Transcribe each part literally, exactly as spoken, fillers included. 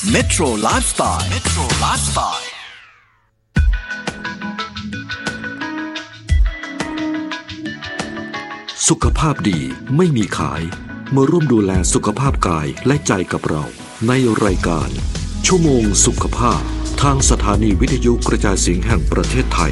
Metro Lifestyle Metro Lifestyle สุขภาพดีไม่มีขายมาร่วมดูแลสุขภาพกายและใจกับเราในรายการชั่วโมงสุขภาพทางสถานีวิทยุกระจายเสียงแห่งประเทศไทย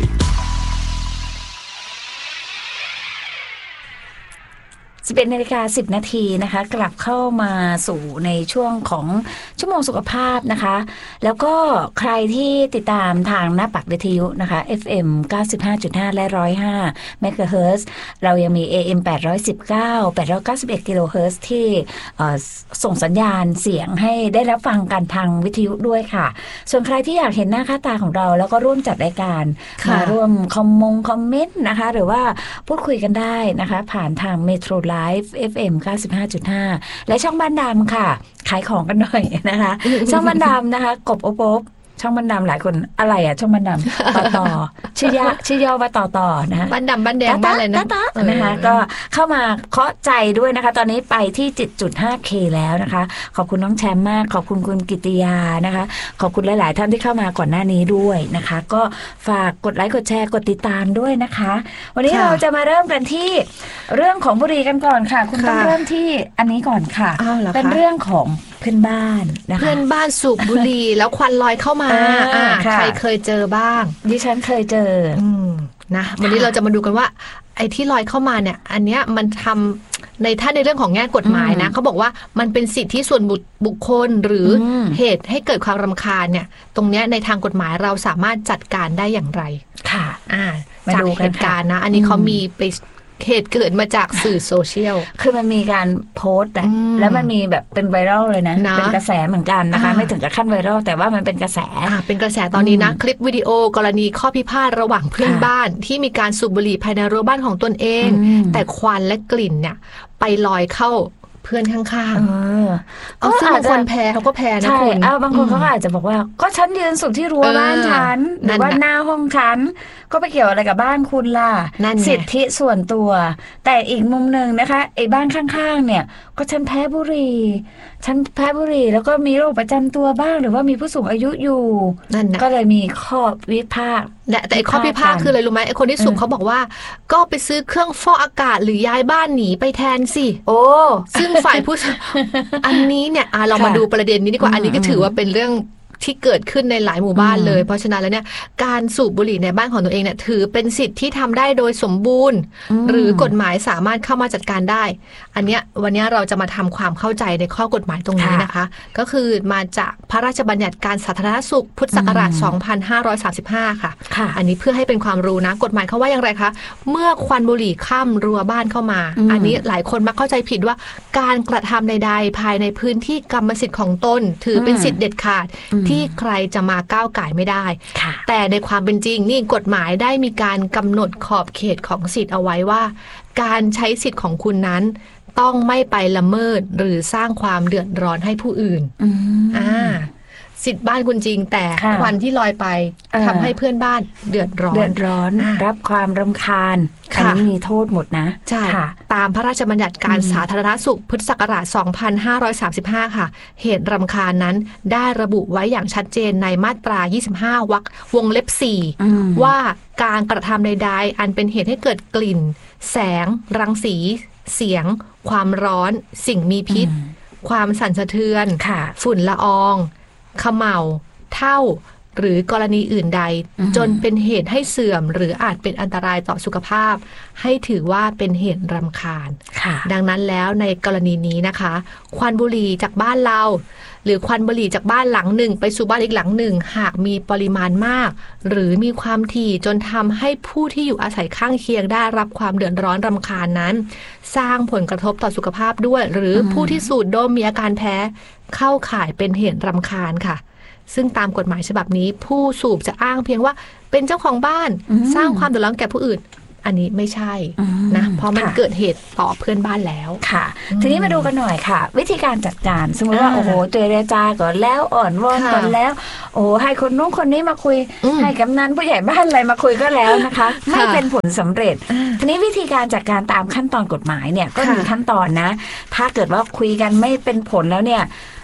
สิบเอ็ดนาฬิกาสิบนาทีนะคะกลับเข้ามาสู่ในช่วงของชั่วโมงสุขภาพนะคะแล้วก็ใครที่ติดตามทางหน้าปักวิทยุนะคะ เอฟ เอ็ม เก้าสิบห้าจุดห้า และ หนึ่งร้อยห้า เมกะเฮิรตซ์เรายังมี เอ เอ็ม แปดร้อยสิบเก้า แปดร้อยเก้าสิบเอ็ด กิโลเฮิรตซ์ที่ส่งสัญญาณเสียงให้ได้รับฟังกันทางวิทยุด้วยค่ะส่วนใครที่อยากเห็นหน้าค่าตาของเราแล้วก็ร่วมจัดรายการมาร่วมคอมมงคอมเมนต์นะคะหรือว่าพูดคุยกันได้นะคะผ่านทางเมโทรไลฟ์ เอฟ เอ็ม เก้าสิบห้าจุดห้า และช่องบ้านดำค่ะขายของกันหน่อยนะคะช่องบ้านดำนะคะกบโอบช่องบ้านดำหลายคนอะไรอ่ะช่องบ้านดำต่อต่อชื่อยะชื่อย่อว่าต่อต่อนะคะบ้านดำบ้านแดงบ้านอะไรนะนะคะก็เข้ามาเคาะใจด้วยนะคะตอนนี้ไปที่ เจ็ดจุดห้าเค แล้วนะคะขอบคุณน้องแชมป์มากขอบคุณคุณกิติยานะคะขอบคุณหลายๆท่านที่เข้ามาก่อนหน้านี้ด้วยนะคะก็ฝากกดไลค์กดแชร์กดติดตามด้วยนะคะวันนี้เราจะมาเริ่มกันที่เรื่องของบุหรี่กันก่อนค่ะคุณต้องเริ่มที่อันนี้ก่อนค่ะเป็นเรื่องของเพื่อนบ้านนะคะเพื่อนบ้านสูบบุหรี่แล้วควันลอยเข้ามาใครเคยเจอบ้างดิฉันเคยเจอนะวันนี้เราจะมาดูกันว่าไอ้ที่ลอยเข้ามาเนี่ยอันเนี้ยมันทำในท่านในเรื่องของแง่กฎหมายนะเขาบอกว่ามันเป็นสิทธิส่วนบุคคลหรือเหตุให้เกิดความรำคาญเนี่ยตรงเนี้ยในทางกฎหมายเราสามารถจัดการได้อย่างไรค่ะอ่าจากเหตุการณ์นะอันนี้เขามีไปเหตุเกิดมาจากสื่อโซเชียลคือมันมีการโพสต์นะแล้วมันมีแบบเป็นไวรัลเลยนะเป็นกระแสเหมือนกันนะคะไม่ถึงกับขั้นไวรัลแต่ว่ามันเป็นกระแสเป็นกระแสตอนนี้นะคลิปวิดีโอกรณีข้อพิพาทระหว่างเพื่อนบ้านที่มีการสูบบุหรี่ภายในรั้วบ้านของตนเองแต่ควันและกลิ่นเนี่ยไปลอยเข้าเพื่อนข้างๆเออเอาซึ่งบางคนแพ้เขาก็แพ้นะคุณเอาบางคนเขาอาจจะบอกว่าก็ฉันยืนสูบที่รั้วบ้านฉันหรือว่าหน้าห้องฉันก็ไปเกี่ยวอะไรกับบ้านคุณล่ะสิทธิส่วนตัวแต่อีกมุมหนึ่งนะคะไอ้บ้านข้างๆเนี่ยก็ฉันแพ้บุหรี่ฉันแพ้บุหรี่แล้วก็มีโรคประจำตัวบ้างหรือว่ามีผู้สูงอายุอยู่ก็เลยมีข้อวิพากษ์และแต่ข้อพิพาทคืออะไรรู้ไหมไอ้คนที่สูบเขาบอกว่าก็ไปซื้อเครื่องฟอกอากาศหรือย้ายบ้านหนีไปแทนสิโอ้ซึ่งฝ่ายผู้อันนี้เนี่ยเรามาดูประเด็นนี้ดีกว่าอันนี้ก็ถือว่าเป็นเรื่องที่เกิดขึ้นในหลายหมู่บ้านเลยเพราะฉะนั้นแล้วเนี่ยการสูบบุหรี่ในบ้านของตัวเองเนี่ยถือเป็นสิทธิ์ที่ทำได้โดยสมบูรณ์หรือกฎหมายสามารถเข้ามาจัดการได้อันเนี้ยวันนี้เราจะมาทำความเข้าใจในข้อกฎหมายตรงนี้นะคะก็คือมาจากพระราชบัญญัติการสาธารณสุขพุทธศักราชสองพันห้าร้อยสามสิบห้าค่ะอันนี้เพื่อให้เป็นความรู้นะกฎหมายเขาว่าอย่างไรคะเมื่อควันบุหรี่ข้ามรั้วบ้านเข้ามาอันนี้หลายคนมักเข้าใจผิดว่าการกระทำใดๆภายในพื้นที่กรรมสิทธิ์ของตนถือเป็นสิทธิเด็ดขาดที่ใครจะมาก้าวก่ายไม่ได้แต่ในความเป็นจริงนี่กฎหมายได้มีการกำหนดขอบเขตของสิทธิ์เอาไว้ว่าการใช้สิทธิ์ของคุณนั้นต้องไม่ไปละเมิดหรือสร้างความเดือดร้อนให้ผู้อื่นอ่าสิทธิ์บ้านคุณจริงแต่ควันที่ลอยไปทำให้เพื่อนบ้านเดือดร้อนเดือดร้อนรับความรำคาญอันนี้มีโทษหมดนะใช่ตามพระราชบัญญัติการสาธารณสุขพุทธศักราชสองพันห้าร้อยสามสิบห้าค่ะเหตุรำคาญนั้นได้ระบุไว้อย่างชัดเจนในมาตรายี่สิบห้าวรรควงเล็บสี่ว่าการกระทำใดๆอันเป็นเหตุให้เกิดกลิ่นแสงรังสีเสียงความร้อนสิ่งมีพิษความสั่นสะเทือนฝุ่นละอองเขม่าเท่าหรือกรณีอื่นใดจนเป็นเหตุให้เสื่อมหรืออาจเป็นอันตรายต่อสุขภาพให้ถือว่าเป็นเหตุรำคาญดังนั้นแล้วในกรณีนี้นะคะควันบุหรี่จากบ้านเราหรือควันบุหรี่จากบ้านหลังหนึ่งไปสู่บ้านอีกหลังหนึ่งหากมีปริมาณมากหรือมีความถี่จนทำให้ผู้ที่อยู่อาศัยข้างเคียงได้รับความเดือดร้อนรำคาญนั้นสร้างผลกระทบต่อสุขภาพด้วยหรือผู้ที่สูดดมมีอาการแพ้เข้าข่ายเป็นเหตุรำคาญค่ะซึ่งตามกฎหมายฉบับนี้ผู้สูบจะอ้างเพียงว่าเป็นเจ้าของบ้านสร้างความเดือดร้อนแก่ผู้อื่นอันนี้ไม่ใช่นะเพราะมันเกิดเหตุต่อเพื่อนบ้านแล้วค่ะทีนี้มาดูกันหน่อยค่ะวิธีการจัดการสมมติว่าโอ้โหเจรจาก่อนแล้วอ่อนวอนก่อนแล้วโอ้ให้คนนู้นคนนี้มาคุยให้กำนันผู้ใหญ่บ้านอะไรมาคุยก็แล้วนะคะไม่เป็นผลสำเร็จทีนี้วิธีการจัดการตามขั้นตอนกฎหมายเนี่ยก็มีขั้นตอนนะถ้าเกิดว่าคุยกันไม่เป็นผลแล้วเนี่ย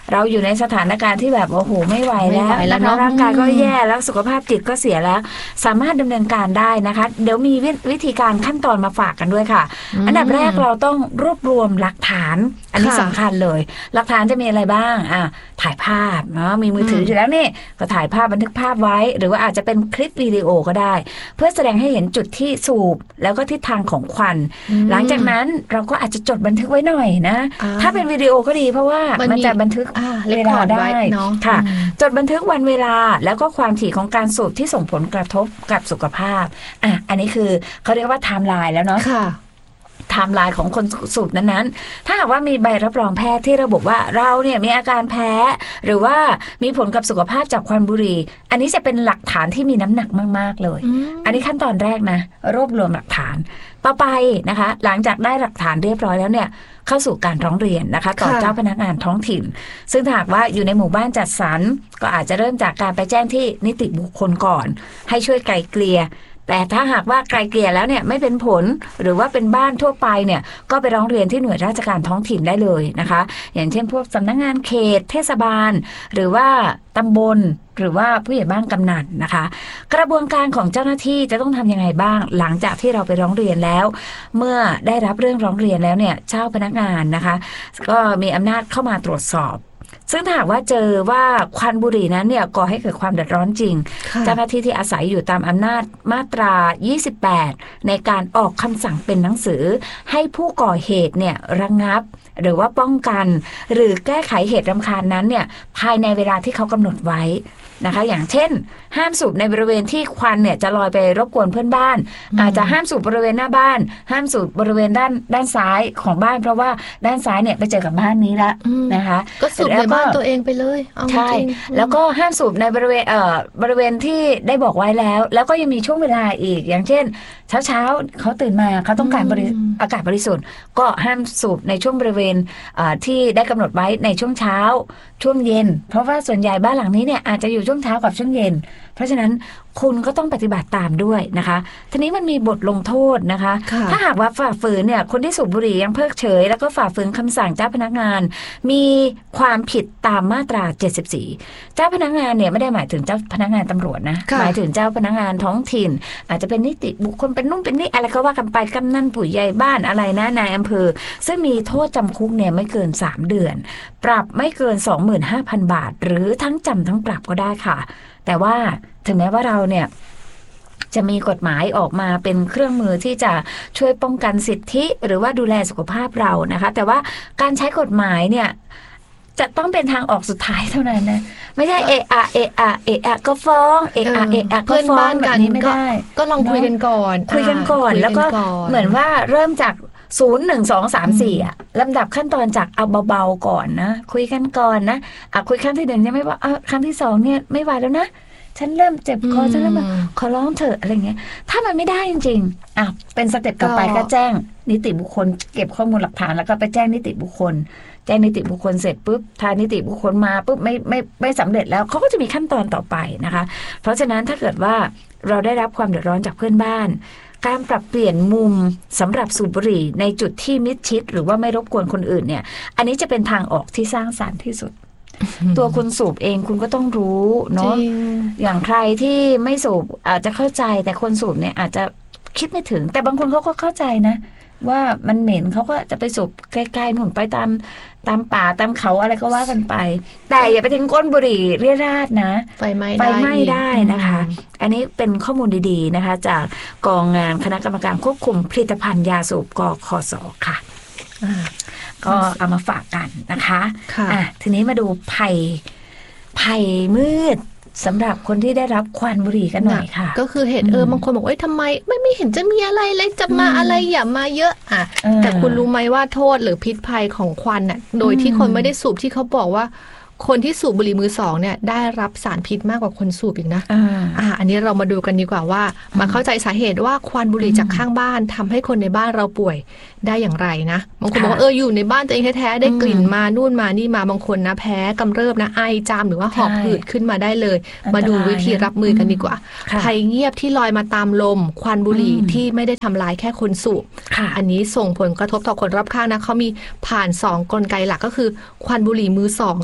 เราอยู่ในสถานการณ์ที่แบบโอ้โหไม่ไหวแล้วนะคะร่างกายก็แย่แล้วสุขภาพจิตก็เสียแล้วสามารถดำเนินการได้นะคะเดี๋ยวมีวิธีการขั้นตอนมาฝากกันด้วยค่ะอันดับแรกเราต้องรวบรวมหลักฐานอันนี้สำคัญเลยหลักฐานจะมีอะไรบ้างอ่ะถ่ายภาพเนาะมีมือถืออยู่แล้วนี่ก็ถ่ายภาพบันทึกภาพไว้หรือว่าอาจจะเป็นคลิปวิดีโอก็ได้เพื่อแสดงให้เห็นจุดที่สูบแล้วก็ทิศทางของควันหลังจากนั้นเราก็อาจจะจดบันทึกไว้หน่อยนะถ้าเป็นวิดีโอก็ดีเพราะว่ามันจะบันทึกเวลาได้ค่ะจดบันทึกวันเวลาแล้วก็ความถี่ของการสูบที่ส่งผลกระทบกับสุขภาพอ่ะอันนี้คือเขาเรียกว่าไทม์ไลน์แล้วเนาะไทม์ไลน์ของคนสูบนั้นๆถ้าหากว่ามีใบรับรองแพทย์ที่ระบุว่าเราเนี่ยมีอาการแพ้หรือว่ามีผลกับสุขภาพจากควันบุหรี่อันนี้จะเป็นหลักฐานที่มีน้ำหนักมากๆเลย อ, อันนี้ขั้นตอนแรกนะรวบรวมหลักฐานต่อไปนะคะหลังจากได้หลักฐานเรียบร้อยแล้วเนี่ยเข้าสู่การร้องเรียนนะคะต่อเจ้าพนักงานท้องถิ่นซึ่งถ้าหากว่าอยู่ในหมู่บ้านจัดสรรก็อาจจะเริ่มจากการไปแจ้งที่นิติบุคคลก่อนให้ช่วยไกลเกลี่ยแต่ถ้าหากว่าไกลเกลี่ยแล้วเนี่ยไม่เป็นผลหรือว่าเป็นบ้านทั่วไปเนี่ยก็ไปร้องเรียนที่หน่วยราชการท้องถิ่นได้เลยนะคะอย่างเช่นพวกสำนักงานเขตเทศบาลหรือว่าตำบลหรือว่าผู้ใหญ่บ้านกำนันนะคะกระบวนการของเจ้าหน้าที่จะต้องทำยังไงบ้างหลังจากที่เราไปร้องเรียนแล้วเมื่อได้รับเรื่องร้องเรียนแล้วเนี่ยเจ้าพนักงานนะคะก็มีอำนาจเข้ามาตรวจสอบซึ่งถ้าหากว่าเจอว่าควันบุหรี่นั้นเนี่ยก่อให้เกิดความเดือดร้อนจริงเจ้าหน้าที่ที่อาศัยอยู่ตามอำนาจมาตรายี่สิบแปดในการออกคำสั่งเป็นหนังสือให้ผู้ก่อเหตุเนี่ยระงับหรือว่าป้องกันหรือแก้ไขเหตุรำคาญนั้นเนี่ยภายในเวลาที่เขากำหนดไว้นะคะอย่างเช่นห้ามสูบในบริเวณที่ควันเนี่ยจะลอยไปรบกวนเพื่อนบ้านอาจจะห้ามสูบบริเวณหน้าบ้านห้ามสูบบริเวณด้านด้านซ้ายของบ้านเพราะว่าด้านซ้ายเนี่ยไปเจอกับบ้านนี้ละนะคะก็สูบในบ้านตัวเองไปเลยใช่แล้วก็ห้ามสูบในบริเวณเอ่อบริเวณที่ได้บอกไว้แล้วแล้วก็ยังมีช่วงเวลาอีกอย่างเช่นเช้าเช้าเขาตื่นมาเขาต้องการอากาศบริสุทธิ์ก็ห้ามสูบในช่วงบริเวณที่ได้กำหนดไว้ในช่วงเช้าช่วงเย็นเพราะว่าส่วนใหญ่บ้านหลังนี้เนี่ยอาจจะอยู่ช่วงเช้ากับช่วงเย็นเพราะฉะนั้นคุณก็ต้องปฏิบัติตามด้วยนะคะทีนี้มันมีบทลงโทษนะคะถ้าหากว่าฝ่าฝืนเนี่ยคนที่สูบบุหรี่ยังเพิกเฉยแล้วก็ฝ่าฝืนคำสั่งเจ้าพนักงานมีความผิดตามมาตราเจ็ดสิบสี่เจ้าพนักงานเนี่ยไม่ได้หมายถึงเจ้าพนักงานตำรวจนะหมายถึงเจ้าพนักงานท้องถิ่นอาจจะเป็นนิติบุคคลเป็นนุ่มเป็นนี่อะไรก็ว่ากันไปกำนันผู้ใหญ่บ้านอะไรนะนายอำเภอซึ่งมีโทษจำคุกเนี่ยไม่เกินสามเดือนปรับไม่เกิน สองหมื่นห้าพัน บาทหรือทั้งจำทั้งปรับก็ได้ค่ะแต่ว่าถึงแม้ว่าเราเนี่ยจะมีกฎหมายออกมาเป็นเครื่องมือที่จะช่วยป้องกันสิทธิหรือว่าดูแลสุขภาพเรานะคะแต่ว่าการใช้กฎหมายเนี่ยจะต้องเป็นทางออกสุดท้ายเท่านั้นนะไม่ใช่เอะอะเอะอะเอะอะก็ฟ้องเอะอะเอะอะก็ฟ้องแบบนี้ไม่ได้ก็ลองคุยกันก่อนคุยกันก่อนแล้วก็เหมือนว่าเริ่มจากศูนย์หนึ่งสองสามสี่อ่ะลำดับขั้นตอนจากเอาเบาๆก่อนนะคุยกันก่อนนะอ่ะคุยขั้นที่หนึ่งยังไม่ว่าอ่ะขั้นที่สองเนี่ยไม่ไหวแล้วนะฉันเริ่มเจ็บคอฉันเริ่มขอร้องเถอะอะไรเงี้ยถ้ามันไม่ได้จริงๆอ่ะเป็นสเต็ปต่อไปก็แจ้งนิติบุคคลเก็บข้อมูลหลักฐานแล้วก็ไปแจ้งนิติบุคคลแจ้งนิติบุคคลเสร็จปุ๊บถ้านิติบุคคลมาปุ๊บไม่ไม่ไม่สำเร็จแล้วเขาก็จะมีขั้นตอนต่อไปนะคะเพราะฉะนั้นถ้าเกิดว่าเราได้รับความเดือดร้อนจากเพื่อนบ้านการปรับเปลี่ยนมุมสำหรับสูบบุหรี่ในจุดที่มิดชิดหรือว่าไม่รบกวนคนอื่นเนี่ยอันนี้จะเป็นทางออกที่สร้างสรรค์ที่สุดตัวคุณสูบเองคุณก็ต้องรู้เนาะอย่างใครที่ไม่สูบอาจจะเข้าใจแต่คนสูบเนี่ยอาจจะคิดไม่ถึงแต่บางคนเขาก็เข้าใจนะว่ามันเหม็นเขาก็จะไปสูบใกล้ๆหนุนไปตามตามป่าตามเขาอะไรก็ว่ากันไปแต่อย่าไปทิ้งก้นบุหรี่เรี่ยราดนะไฟไหม้ไฟไหม้ได้นะคะอันนี้เป็นข้อมูลดีๆนะคะจากกองงานคณะกรรมการควบคุมผลิตภัณฑ์ยาสูบกคส.ค่ะก็เอามาฝากกันนะคะอ่ะทีนี้มาดูภัยภัยมืดสำหรับคนที่ได้รับควันบุหรี่กันหน่อยค่ะก็คือเหตุเออบางคนบอกว่าทำไมไม่ไม่เห็นจะมีอะไรเลยจะมาอะไรอย่ามาเยอะอ่ะแต่คุณรู้ไหมว่าโทษหรือพิษภัยของควันน่ะโดยที่คนไม่ได้สูบที่เขาบอกว่าคนที่สูบบุหรี่มือสองเนี่ยได้รับสารพิษมากกว่าคนสูบอีกนะอ่าอันนี้เรามาดูกันดีกว่าว่ามาเข้าใจสาเหตุว่าควันบุหรี่จากข้างบ้านทำให้คนในบ้านเราป่วยได้อย่างไรนะบางคนบอกว่าเอออยู่ในบ้านตัวเองแท้ๆได้กลิ่นมานู่นมานี่มาบางคนนะแพ้กำเริบนะไอจามหรือว่าหอบหืดขึ้นมาได้เลยมาดูวิธีรับมือกันดีกว่าภัยเงียบที่ลอยมาตามลมควันบุหรี่ที่ไม่ได้ทำลายแค่คนสูบอันนี้ส่งผลกระทบต่อคนรอบข้างนะเขามีผ่านสองกลไกหลักก็คือควันบุหรี่มือสองกับควัน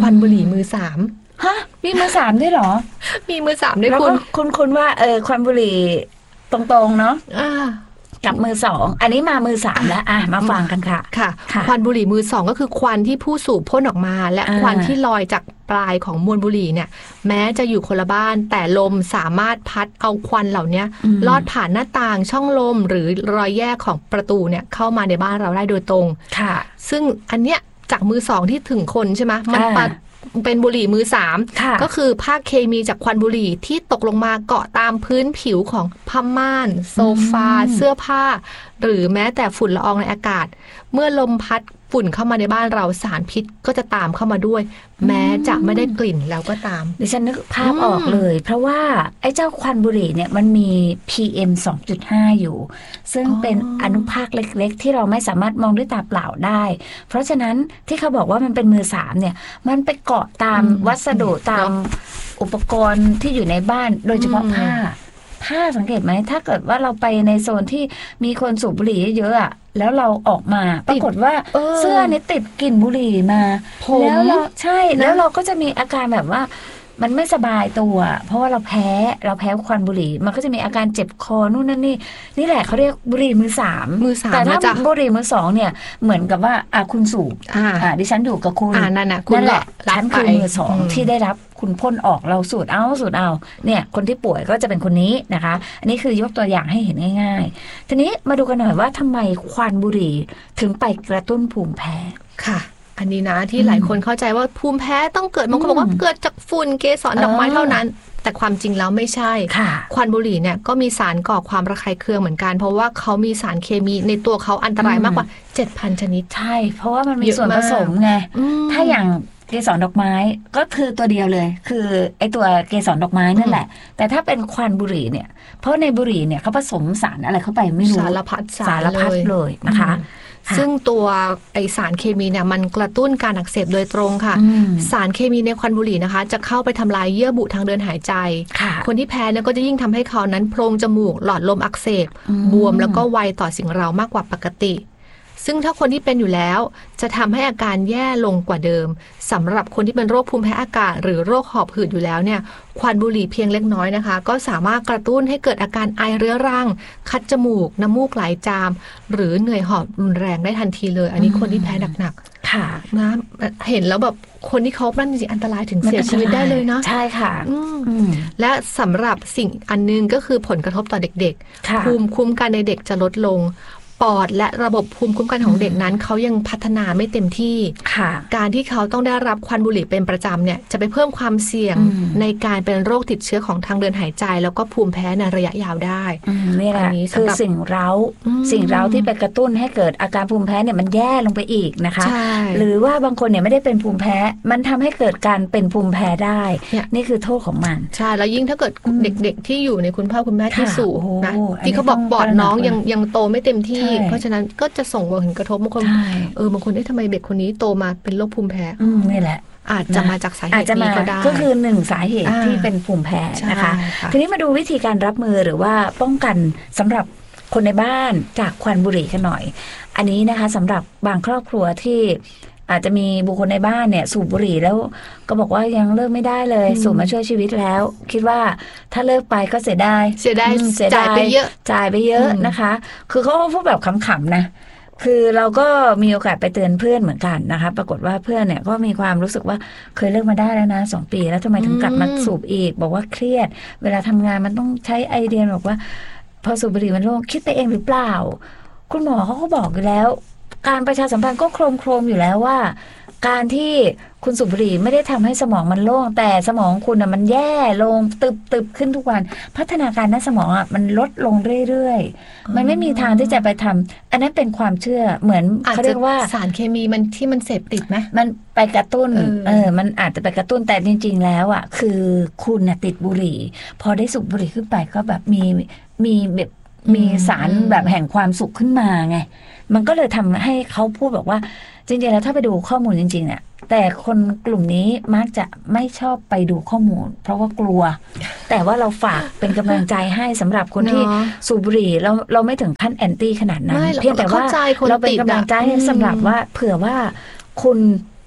วันบุหรี่มือสามฮะมีมือสามด้วยเหรอมีมือสามด้วยคุณคุณคุณว่าเออควันบุหรี่ตรงๆเนาะกับมือสองอันนี้มามือสามแล้วอ่ะมาฟังกันค่ะค่ะควันบุหรี่มือสองก็คือควันที่ผู้สูบพ่นออกมาและควันที่ลอยจากปลายของมวลบุหรี่เนี่ยแม้จะอยู่คนละบ้านแต่ลมสามารถพัดเอาควันเหล่านี้ลอดผ่านหน้าต่างช่องลมหรือรอยแยกของประตูเนี่ยเข้ามาในบ้านเราได้โดยตรงค่ะซึ่งอันเนี้ยจากมือสองที่ถึงคนใช่ไหมมันปัดเป็นบุหรี่มือสามก็คือภาคเคมีจากควันบุหรี่ที่ตกลงมาเกาะตามพื้นผิวของผ้าม่านโซฟาเสื้อผ้าหรือแม้แต่ฝุ่นละอองในอากาศเมื่อลมพัดฝุ่นเข้ามาในบ้านเราสารพิษก็จะตามเข้ามาด้วยแม้จะไม่ได้กลิ่นแล้วก็ตามดิฉันนึกภาพออกเลยเพราะว่าไอ้เจ้าควันบุหรี่เนี่ยมันมี พี เอ็ม สองจุดห้า อยู่ซึ่งเป็นอนุภาคเล็กๆที่เราไม่สามารถมองด้วยตาเปล่าได้เพราะฉะนั้นที่เขาบอกว่ามันเป็นมือสามเนี่ยมันไปเกาะตามวัสดุตามอุปกรณ์ที่อยู่ในบ้านโดยเฉพาะผ้าผ้าสังเกตไหมถ้าเกิดว่าเราไปในโซนที่มีคนสูบบุหรี่เยอะๆอ่ะแล้วเราออกมาปรากฏว่าเสื้อนี่ติดกลิ่นบุหรี่มาแล้วเราใช่แล้วเราก็จะมีอาการแบบว่ามันไม่สบายตัวเพราะว่าเราแพ้เราแพ้ควันบุหรี่มันก็จะมีอาการเจ็บคอนู่นนั่นนี่นี่แหละเขาเรียกบุหรี่มือสามมือสามแต่ถ้าบุหรี่มือสองเนี่ยเหมือนกับว่าอ่ะคุณสูบอ่าดิฉันอยู่กับคุณอ่านั่นน่ะคุณแหละฉันคือมือสองที่ได้รับคุณพ่นออกเราสูดเอาสูดเอาเนี่ยคนที่ป่วยก็จะเป็นคนนี้นะคะอันนี้คือยกตัวอย่างให้เห็นง่ายๆทีนี้มาดูกันหน่อยว่าทำไมควันบุหรี่ถึงไปกระตุ้นภูมิแพ้ค่ะอันนี้นะที่หลายคนเข้าใจว่าภูมิแพ้ต้องเกิดบางคนบอกว่าเกิดจากฝุ่นเกสรดอกไม้เท่านั้นแต่ความจริงแล้วไม่ใช่ควันบุหรี่เนี่ยก็มีสารก่อความระคายเคืองเหมือนกันเพราะว่าเขามีสารเคมีในตัวเขาอันตรายมากกว่า เจ็ดพัน ชนิดใช่เพราะว่ามันมีส่วนผสมไงถ้าอย่างเกสรดอกไม้ก็คือตัวเดียวเลยคือไอตัวเกสรดอกไม้นั่นแหละแต่ถ้าเป็นควันบุหรี่เนี่ยเพราะในบุหรี่เนี่ยเขาผสมสารอะไรเข้าไปไม่รู้สารพัดสารพัดเลยนะคะซึ่งตัวไอสารเคมีเนี่ยมันกระตุ้นการอักเสบโดยตรงค่ะสารเคมีในควันบุหรี่นะคะจะเข้าไปทำลายเยื่อบุทางเดินหายใจคนที่แพ้เนี่ยก็จะยิ่งทำให้เขานั้นโพรงจมูกหลอดลมอักเสบบวมแล้วก็ไวต่อสิ่งเร้ามากกว่าปกติซึ่งถ้าคนที่เป็นอยู่แล้วจะทำให้อาการแย่ลงกว่าเดิมสำหรับคนที่เป็นโรคภูมิแพ้อากาศหรือโรคหอบหืดอยู่แล้วเนี่ยควันบุหรี่เพียงเล็กน้อยนะคะก็สามารถกระตุ้นให้เกิดอาการไอเรื้อรังคัดจมูกน้ำมูกไหลจามหรือเหนื่อยหอบรุนแรงได้ทันทีเลยอันนี้คนที่แพ้หนักๆค่ะนะเห็นแล้วแบบคนที่เขานั่นจริงๆอันตรายถึงเสียชีวิตได้เลยเนาะใช่ค่ะและสำหรับสิ่งอันนึงก็คือผลกระทบต่อเด็กๆภูมิคุ้มกันในเด็กจะลดลงปอดและระบบภูมิคุ้มกันของเด็กนั้นเขายังพัฒนาไม่เต็มที่การที่เขาต้องได้รับควันบุหรี่เป็นประจำเนี่ยจะไปเพิ่มความเสี่ยงในการเป็นโรคติดเชื้อของทางเดินหายใจแล้วก็ภูมิแพ้ในระยะยาวได้นี่แหละคือสิ่งเร้าสิ่งเร้าที่ไปกระตุ้นให้เกิดอาการภูมิแพ้เนี่ยมันแย่ลงไปอีกนะคะหรือว่าบางคนเนี่ยไม่ได้เป็นภูมิแพ้มันทำให้เกิดการเป็นภูมิแพ้ได้นี่คือโทษของมันใช่แล้วยิ่งถ้าเกิดเด็กๆที่อยู่ในคุณพ่อคุณแม่ที่สูงนะที่เขาบอกปอดน้องยังยังโตไม่เต็มที่เพราะฉะนั้นก็จะส่งผลกระทบบางคนเออบางคนได้ทำไมเด็กคนนี้โตมาเป็นโรคภูมิแพ้นี่แหละอาจจะมาจากสาเหตุนี้ก็ได้ก็คือหนึ่งสาเหตุที่เป็นภูมิแพ้นะคะทีนี้มาดูวิธีการรับมือหรือว่าป้องกันสำหรับคนในบ้านจากควันบุหรี่กันหน่อยอันนี้นะคะสำหรับบางครอบครัวที่อาจจะมีบุคคลในบ้านเนี่ยสูบบุหรี่แล้วก็บอกว่ายังเลิกไม่ได้เลยสูบมาช่วยชีวิตแล้วคิดว่าถ้าเลิกไปก็เสียดายเสียดายจ่ายไปเยอะจ่ายไปเยอะนะคะคือเขาพูดแบบขำๆนะคือเราก็มีโอกาสไปเตือนเพื่อนเหมือนกันนะคะปรากฏว่าเพื่อนเนี่ยก็มีความรู้สึกว่าเคยเลิกมาได้แล้วนะสองปีแล้วทำไมถึงกลับมาสูบอีกบอกว่าเครียดเวลาทำงานมันต้องใช้ไอเดียบอกว่าพอสูบบุหรี่มันโล่งคิดไปเองหรือเปล่าคุณหมอเขาก็บอกอยู่แล้วการประชาสัมพันธ์ก็โครมโครมอยู่แล้วว่าการที่คุณสูบบุหรี่ไม่ได้ทำให้สมองมันโล่งแต่สมองคุณอ่ะมันแย่ลงตึบตึบขึ้นทุกวันพัฒนาการในสมองอ่ะมันลดลงเรื่อยๆมันไม่มีทางที่จะไปทำอันนั้นเป็นความเชื่อเหมือนเขาเรียกว่าสารเคมีมันที่มันเสพติดไหมมันไปกระตุ้นเออมันอาจจะไปกระตุ้นแต่จริงๆแล้วอ่ะคือคุณน่ะติดบุหรี่พอได้สูบบุหรี่ขึ้นไปก็แบบมีมีแบบมีสารแบบแห่งความสุขขึ้นมาไงมันก็เลยทำให้เขาพูดบอกว่าจริงๆแล้วถ้าไปดูข้อมูลจริงๆเนี่ยแต่คนกลุ่มนี้มักจะไม่ชอบไปดูข้อมูลเพราะว่ากลัวแต่ว่าเราฝากเป็นกำลังใจให้สำหรับคนที่สูบบุหรี่เราเราไม่ถึงขั้นแอนตี้ขนาดนั้นเพียงแต่ว่าเราเป็นกำลังใจให้สำหรับว่าเผื่อว่าคุณ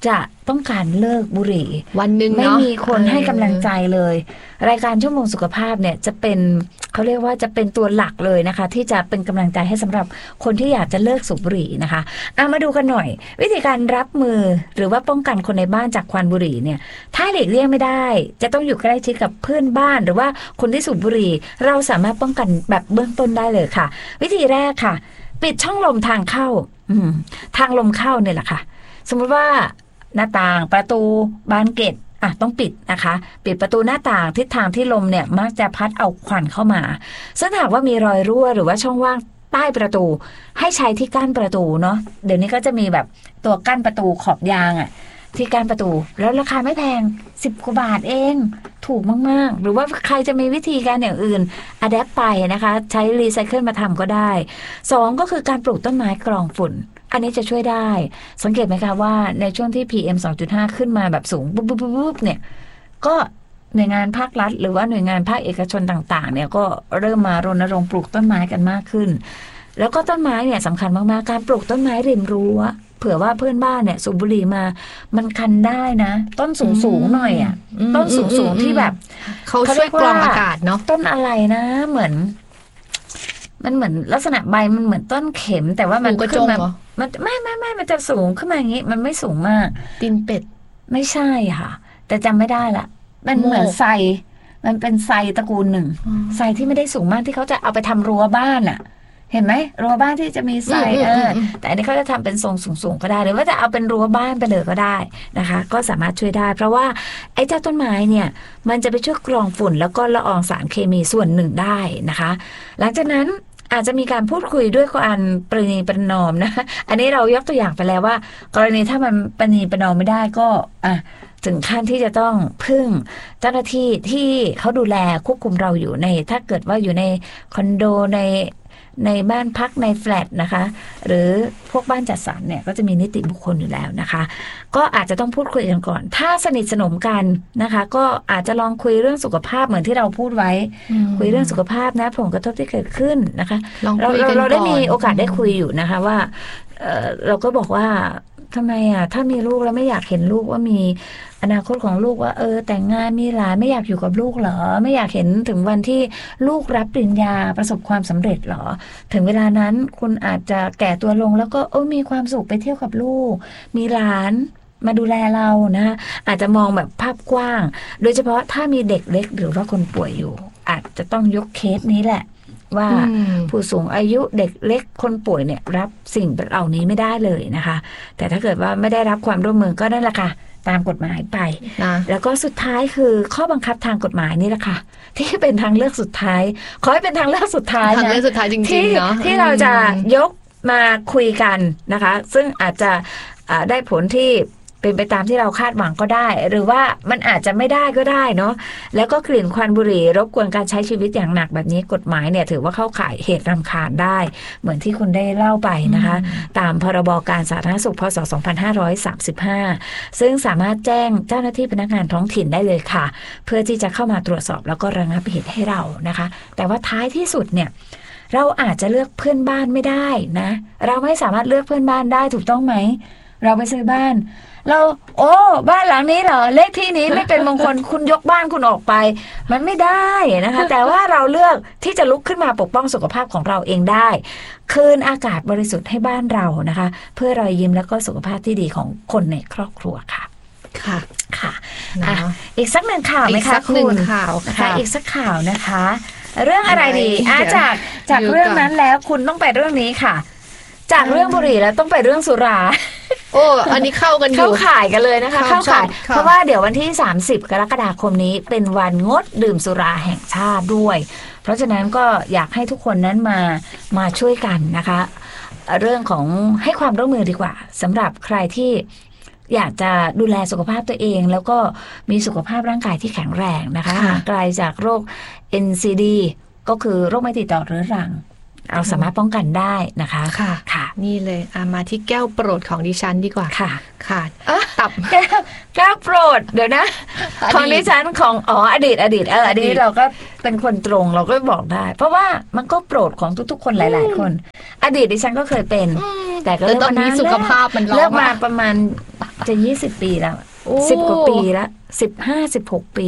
จะต้องการเลิกบุหรี่วันหนึ่งไม่เนาะมีคนให้กำลังใจเลยรายการชั่วโมงสุขภาพเนี่ยจะเป็นเขาเรียกว่าจะเป็นตัวหลักเลยนะคะที่จะเป็นกำลังใจให้สำหรับคนที่อยากจะเลิกสูบบุหรี่นะคะเอามาดูกันหน่อยวิธีการรับมือหรือว่าป้องกันคนในบ้านจากควันบุหรี่เนี่ยถ้าหลีกเลี่ยงไม่ได้จะต้องอยู่ใกล้ชิดกับเพื่อนบ้านหรือว่าคนที่สูบบุหรี่เราสามารถป้องกันแบบเบื้องต้นได้เลยค่ะวิธีแรกค่ะปิดช่องลมทางเข้าทางลมเข้าเนี่ยแหละค่ะสมมติว่าหน้าต่างประตูบานเกล็ดอ่ะต้องปิดนะคะปิดประตูหน้าต่างทิศทางที่ลมเนี่ยมักจะพัดเอาควันเข้ามาซึ่งหากว่ามีรอยรั่วหรือว่าช่องว่างใต้ประตูให้ใช้ที่กั้นประตูเนาะเดี๋ยวนี้ก็จะมีแบบตัวกั้นประตูขอบยางอ่ะที่กั้นประตูแล้วราคาไม่แพงสิบกว่าบาทเองถูกมากๆหรือว่าใครจะมีวิธีการอย่างอื่นอะแดปไปนะคะใช้รีไซเคิลมาทำก็ได้สองก็คือการปลูกต้นไม้กรองฝุ่นอันนี้จะช่วยได้สังเกตไหมคะว่าในช่วงที่ พี เอ็ม สองจุดห้า ขึ้นมาแบบสูงปุ๊บปุ๊บปุ๊บเนี่ยก็หน่วยงานภาครัฐหรือว่าหน่วยงานภาคเอกชนต่างๆเนี่ยก็เริ่มมารณรงค์ปลูกต้นไม้กันมากขึ้นแล้วก็ต้นไม้เนี่ยสำคัญมากๆการปลูกต้นไม้ริมรั้วเผื่อว่าเพื่อนบ้านเนี่ยสูบบุหรี่มามันคันได้นะต้นสูงๆหน่อยอ่ะต้นสูงๆที่แบบเขาช่วยกรองอากาศเนาะต้นอะไรนะเหมือนมันเหมือนลักษณะใบมันเหมือนต้นเข็มแต่ว่ามันขึ้นมามันไม่ไม่ไม่มันจะสูงขึ้นมาอย่างนี้มันไม่สูงมากตีนเป็ดไม่ใช่ค่ะแต่จำไม่ได้ละมันเหมือนไทรมันเป็นไทรตระกูลหนึ่งไทรที่ไม่ได้สูงมากที่เขาจะเอาไปทำรั้วบ้านอ่ะเห็นไหมรั้วบ้านที่จะมีไทรเออแต่อันนี้เขาจะทำเป็นทรงสูงๆก็ได้หรือว่าจะเอาเป็นรั้วบ้านไปเลยก็ได้นะคะก็สามารถช่วยได้เพราะว่าไอ้เจ้าต้นไม้เนี่ยมันจะไปช่วยกรองฝุ่นแล้วก็ละอองสารเคมีส่วนหนึ่งได้นะคะหลังจากนั้นอาจจะมีการพูดคุยด้วยการประนีประนอมนะอันนี้เรายกตัวอย่างไปแล้วว่ากรณีถ้ามันประนีประนอมไม่ได้ก็อ่ะถึงขั้นที่จะต้องพึ่งเจ้าหน้าที่ที่เขาดูแลควบคุมเราอยู่ในถ้าเกิดว่าอยู่ในคอนโดในในบ้านพักในแฟลตนะคะหรือพวกบ้านจัดสรรเนี่ยก็จะมีนิติบุคคลอยู่แล้วนะคะก็อาจจะต้องพูดคุยกันก่อนถ้าสนิทสนมกันนะคะก็อาจจะลองคุยเรื่องสุขภาพเหมือนที่เราพูดไว้คุยเรื่องสุขภาพนะผลกระทบที่เกิดขึ้นนะคะเราเราได้มีโอกาสได้คุยอยู่นะคะว่าเอ่อเราก็บอกว่าทำไมอ่ะถ้ามีลูกแล้วไม่อยากเห็นลูกว่ามีอนาคตของลูกว่าเออแต่งงานมีหลานไม่อยากอยู่กับลูกเหรอไม่อยากเห็นถึงวันที่ลูกรับปริญญาประสบความสำเร็จเหรอถึงเวลานั้นคุณอาจจะแก่ตัวลงแล้วก็เออมีความสุขไปเที่ยวกับลูกมีหลานมาดูแลเรานะอาจจะมองแบบภาพกว้างโดยเฉพาะถ้ามีเด็กเล็กหรือว่าคนป่วยอยู่อาจจะต้องยกเคสนี้แหละว่าผู้สูงอายุเด็กเล็กคนป่วยเนี่ยรับสิ่งเหล่านี้ไม่ได้เลยนะคะแต่ถ้าเกิดว่าไม่ได้รับความร่วมมือก็นั่นแหละค่ะตามกฎหมายไปนะแล้วก็สุดท้ายคือข้อบังคับทางกฎหมายนี่แหละค่ะที่เป็นทางเลือกสุดท้ายขอให้เป็นทางเลือกสุดท้ายนะทางเลือกสุดท้ายจริงๆเนาะที่เราจะยกมาคุยกันนะคะซึ่งอาจจะได้ผลที่เป็นไปตามที่เราคาดหวังก็ได้หรือว่ามันอาจจะไม่ได้ก็ได้เนาะแล้วก็กลิ่นควันบุหรี่รบกวนการใช้ชีวิตอย่างหนักแบบนี้กฎหมายเนี่ยถือว่าเข้าข่ายเหตุรำคาญได้เหมือนที่คุณได้เล่าไปนะคะตามพรบการสาธารณสุขพ.ศ. สองพันห้าร้อยสามสิบห้าซึ่งสามารถแจ้งเจ้าหน้าที่พนักงานท้องถิ่นได้เลยค่ะเพื่อที่จะเข้ามาตรวจสอบแล้วก็ระงับเหตุให้เรานะคะแต่ว่าท้ายที่สุดเนี่ยเราอาจจะเลือกเพื่อนบ้านไม่ได้นะเราไม่สามารถเลือกเพื่อนบ้านได้ถูกต้องไหมเราไปซื้อบ้านเราโอ้บ้านหลังนี้เหรอเลขที่นี้ไม่เป็นมงคล คุณยกบ้านคุณออกไปมันไม่ได้นะคะแต่ว่าเราเลือกที่จะลุกขึ้นมาปกป้องสุขภาพของเราเองได้คืนอากาศบริสุทธิ์ให้บ้านเรานะคะเพื่อรอยยิ้มแล้วก็สุขภาพที่ดีของคนในครอบครัวค่ะค่ะค่ะอ่ะอีกสักหนึ่งข่าวไหมคะคุณข่าวนะคะอีกสักข่าวนะคะเรื่องอะไรดีอ่ะจากจากเรื่องนั้นแล้วคุณต้องไปเรื่องนี้ค่ะจากเรื่องบุหรี่แล้วต้องไปเรื่องสุราโอ้อันนี้เข้ากันอยู่เข้าข่ายกันเลยนะคะเข้าข่ายเพราะว่าเดี๋ยววันที่สามสิบกรกฎาคมนี้เป็นวันงดดื่มสุราแห่งชาติด้วยเพราะฉะนั้นก็อยากให้ทุกคนนั้นมามาช่วยกันนะคะเรื่องของให้ความร่วมมือดีกว่าสำหรับใครที่อยากจะดูแลสุขภาพตัวเองแล้วก็มีสุขภาพร่างกายที่แข็งแรงนะคะห่างไกลจากโรค เอ็น ซี ดี ก็คือโรคไม่ติดต่อเรื้อรังเราสามารถป้องกันได้นะคะค่ะค่ะนี่เลยอ่ะมาที่แก้วโปรดของดิฉันดีกว่าค่ะค่ะตับแก้วแก้วโปรดเดี๋ยวนะของดิฉันของอ๋ออดีตอดีตเอออดีตเราก็เป็นคนตรงเราก็บอกได้เพราะว่ามันก็โปรดของทุกๆคนหลายๆคนอดีตดิฉันก็เคยเป็นแต่ก็เริ่มมาสุขภาพมันเริ่มมาประมาณจะยี่สิบปีแล้วสิบกว่าปีแล้วสิบห้าสิบหกปี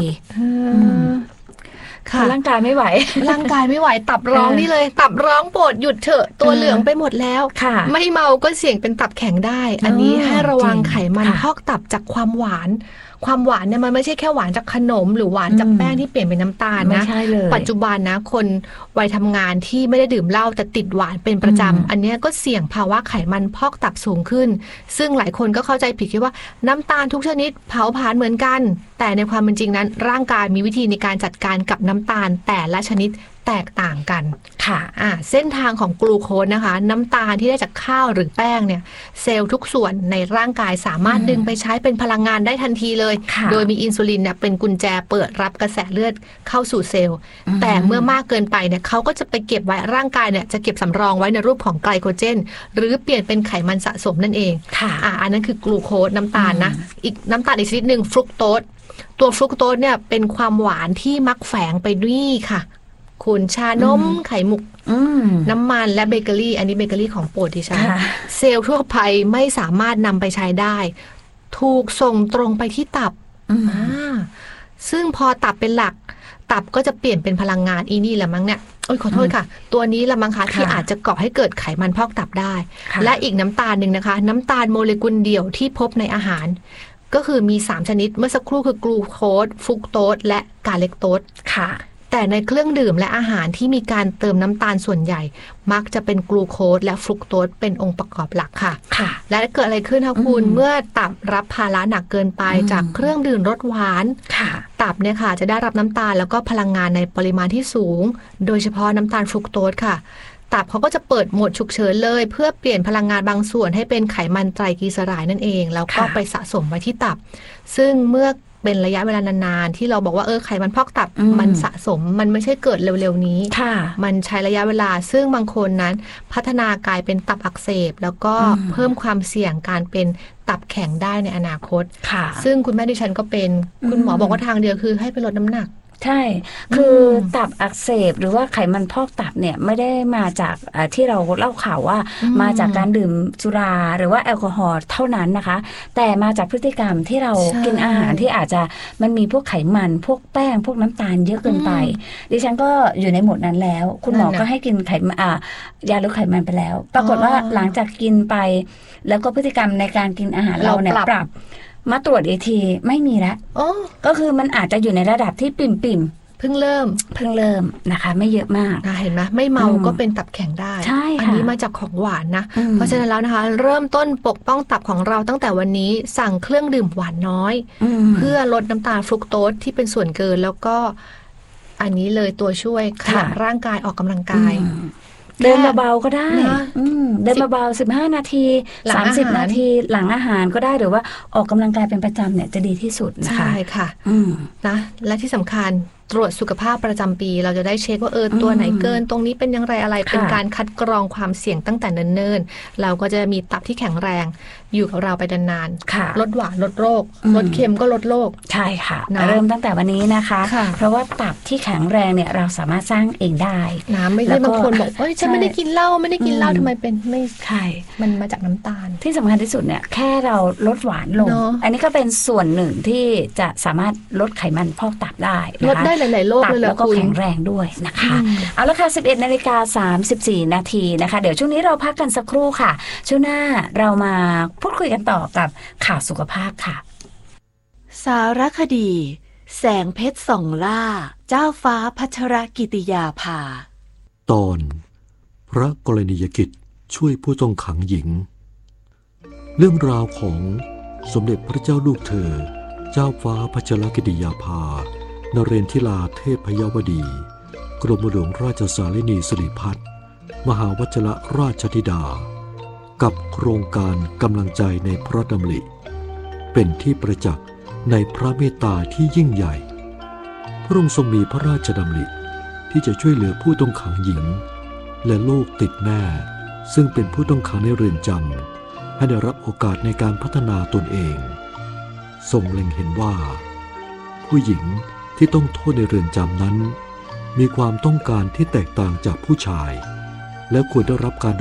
ค่ะร่างกายไม่ไหวร่างกายไม่ไหวตับร้องนี่เลยตับร้องโปรดหยุดเถอะตัวเหลืองไปหมดแล้วไม่เมาก็เสี่ยงเป็นตับแข็งได้อันนี้ให้ระวังไขมันพอกตับจากความหวานความหวานเนี่ยมันไม่ใช่แค่หวานจากขนมหรือหวานจากแป้งที่เปลี่ยนเป็นน้ำตาลนะปัจจุบันนะคนวัยทำงานที่ไม่ได้ดื่มเหล้าแต่ติดหวานเป็นประจำอันนี้ก็เสี่ยงภาวะไขมันพอกตับสูงขึ้นซึ่งหลายคนก็เข้าใจผิดคิดว่าน้ำตาลทุกชนิดเผาผลาญเหมือนกันแต่ในความเป็นจริงนั้นร่างกายมีวิธีในการจัดการกับน้ำตาลแต่ละชนิดแตกต่างกันค่ะอ่าเส้นทางของกลูโคสนะคะน้ำตาลที่ได้จากข้าวหรือแป้งเนี่ยเซลล์ทุกส่วนในร่างกายสามารถดึงไปใช้เป็นพลังงานได้ทันทีเลยโดยมีอินซูลินเนี่ยเป็นกุญแจเปิดรับกระแสเลือดเข้าสู่เซลล์แต่เมื่อมากเกินไปเนี่ยเขาก็จะไปเก็บไว้ร่างกายเนี่ยจะเก็บสำรองไว้ในรูปของไกลโคเจนหรือเปลี่ยนเป็นไขมันสะสมนั่นเองค่ะอ่าอันนั้นคือกลูโคสน้ำตาลนะอีกน้ำตาลอีกชนิดหนึ่งฟรุกโตสตัวฟรุกโตสเนี่ยเป็นความหวานที่มักแฝงไปด้วยค่ะคุณชานมไข่มุกน้ำมันและเบเกอรี่อันนี้เบเกอรี่ของโปรดดิฉันเซลล์ทั่วไปไม่สามารถนำไปใช้ได้ถูกส่งตรงไปที่ตับซึ่งพอตับเป็นหลักตับก็จะเปลี่ยนเป็นพลังงานอีนี่แหละมั้งเนี่ยโอ้ยขอโทษค่ะตัวนี้ละมั้งคะที่อาจจะก่อให้เกิดไขมันพอกตับได้และอีกน้ำตาลหนึ่งนะคะน้ำตาลโมเลกุลเดี่ยวที่พบในอาหารก็คือมีสามชนิดเมื่อสักครู่คือกลูโคสฟรุกโตสและกาเลคโตสค่ะแต่ในเครื่องดื่มและอาหารที่มีการเติมน้ำตาลส่วนใหญ่มักจะเป็นกลูโคสและฟรุกโตสเป็นองค์ประกอบหลักค่ะค่ะและเกิดอะไรขึ้นคะคุณเมื่อตับรับภาระหนักเกินไปจากเครื่องดื่มรสหวานตับเนี่ยค่ะจะได้รับน้ำตาลแล้วก็พลังงานในปริมาณที่สูงโดยเฉพาะน้ำตาลฟรุกโตสค่ะตับเขาก็จะเปิดโหมดฉุกเฉินเลยเพื่อเปลี่ยนพลังงานบางส่วนให้เป็นไขมันไตรกลีเซอไรด์นั่นเองแล้วก็ไปสะสมไว้ที่ตับซึ่งเมื่อเป็นระยะเวลานานๆที่เราบอกว่าเออไขมันพอกตับมันสะสมมันไม่ใช่เกิดเร็วๆนี้มันใช้ระยะเวลาซึ่งบางคนนั้นพัฒนากลายเป็นตับอักเสบแล้วก็เพิ่มความเสี่ยงการเป็นตับแข็งได้ในอนาคตซึ่งคุณแม่ดิฉันก็เป็นคุณหมอบอกว่าทางเดียวคือให้ไปลดน้ำหนักใช่คือตับอักเสบหรือว่าไขมันพอกตับเนี่ยไม่ได้มาจากที่เราเล่าข่าวว่ามาจากการดื่มสุราหรือว่าแอลกอฮอล์เท่านั้นนะคะแต่มาจากพฤติกรรมที่เรากินอาหารที่อาจจะมันมีพวกไขมันพวกแป้งพวกน้ำตาลเยอะเกินไปดิฉันก็อยู่ในหมวดนั้นแล้วคุณหมอก็ให้กินไขมันอ่ายาลดไขมันไปแล้วปรากฏว่าหลังจากกินไปแล้วก็พฤติกรรมในการกินอาหารเราเนี่ยปรับมาตรวจอีกทีไม่มีแล้วก็คือมันอาจจะอยู่ในระดับที่ปิ่มปิ่มเพิ่งเริ่มเพิ่งเริ่มนะคะไม่เยอะมากเห็นไหมไม่เมาก็เป็นตับแข็งได้ใช่อันนี้มาจากของหวานนะเพราะฉะนั้นแล้วนะคะเริ่มต้นปกป้องตับของเราตั้งแต่วันนี้สั่งเครื่องดื่มหวานน้อยเพื่อลดน้ำตาลฟรุกโตสที่เป็นส่วนเกินแล้วก็อันนี้เลยตัวช่วยขยับร่างกายออกกำลังกายเดินเบาๆก็ได้เดินเบาๆสิบห้านาทีสามสิบนาทีหลังอาหารก็ได้หรือว่าออกกำลังกายเป็นประจำเนี่ยจะดีที่สุดนะคะใช่ค่ะนะและที่สำคัญตรวจสุขภาพประจำปีเราจะได้เช็คว่าเออตัวไหนเกินตรงนี้เป็นอย่างไรอะไรเป็นการคัดกรองความเสี่ยงตั้งแต่เนิ่นๆเราก็จะมีตับที่แข็งแรงอยู่กับเราไปนานๆลดหวานลดโรคลดเค็มก็ลดโรคใช่ค่ะเริ่มตั้งแต่วันนี้นะคะเพราะว่าตับที่แข็งแรงเนี่ยเราสามารถสร้างเองได้นะไม่ใช่บางคนบอกเอ้ยฉันไม่ได้กินเหล้าไม่ได้กินเหล้าทำไมเป็นไม่ใช่มันมาจากน้ำตาลที่สำคัญที่สุดเนี่ยแค่เราลดหวานลงอันนี้ก็เป็นส่วนหนึ่งที่จะสามารถลดไขมันพอกตับได้ลดได้หลายๆโรคเลยแล้วก็แข็งแรงด้วยนะคะเอาละค่ะ สิบเอ็ดนาฬิกาสามสิบสี่นาทีนะคะเดี๋ยวช่วงนี้เราพักกันสักครู่ค่ะช่วงหน้าเรามาพูดคุยกันต่อกับข่าวสุขภาพค่ะสารคดีแสงเพชรส่องล่าเจ้าฟ้าพัชรกิติยาภาตอนพระกรณียกิจช่วยผู้ต้องขังหญิงเรื่องราวของสมเด็จพระเจ้าลูกเธอเจ้าฟ้าพัชรกิติยาภานเรนทิลาเทพยวดีกรมหลวงราชสารินีสิริพัฒน์มหาวชิรราชธิดากับโครงการกำลังใจในพระดำริเป็นที่ประจักษ์ในพระเมตตาที่ยิ่งใหญ่พระองค์ทรงมีพระราชดำริที่จะช่วยเหลือผู้ต้องขังหญิงและลูกติดแม่ซึ่งเป็นผู้ต้องขังในเรือนจำให้ได้รับโอกาสในการพัฒนาตนเองทรงเล็งเห็นว่าผู้หญิงที่ต้องโทษในเรือนจำนั้นมีความต้องการที่แตกต่างจากผู้ชายและควรได้รับการ